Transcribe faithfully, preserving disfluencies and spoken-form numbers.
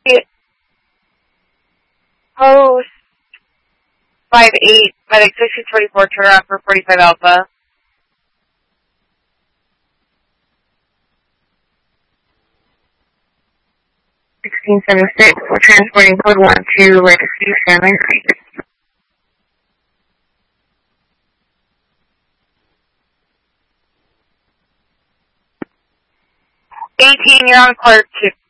Post five eight, medic sixteen twenty-four, turn around for forty-five Alpha. sixteen seventy-six, we're transporting code one to Legacy Family Creek. eighteen, you're on Clark two.